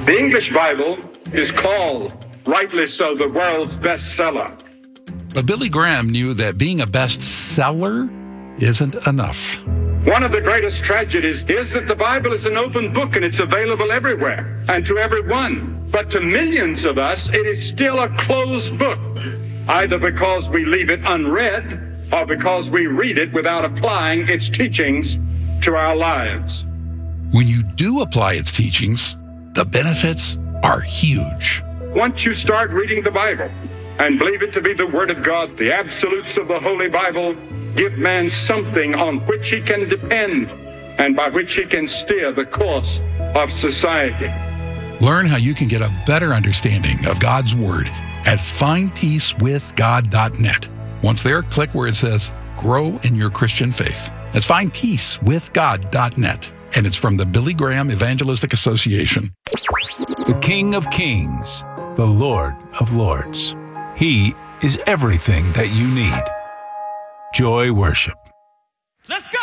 The English Bible is called, rightly so, the world's bestseller. But Billy Graham knew that being a bestseller isn't enough. One of the greatest tragedies is that the Bible is an open book and it's available everywhere and to everyone. But to millions of us, it is still a closed book, either because we leave it unread or because we read it without applying its teachings to our lives. When you do apply its teachings, the benefits are huge. Once you start reading the Bible and believe it to be the Word of God, the absolutes of the Holy Bible give man something on which he can depend and by which he can steer the course of society. Learn how you can get a better understanding of God's Word at findpeacewithgod.net. Once there, click where it says Grow in Your Christian Faith. That's findpeacewithgod.net. And it's from the Billy Graham Evangelistic Association. The King of Kings, the Lord of Lords. He is everything that you need. Joy Worship. Let's go!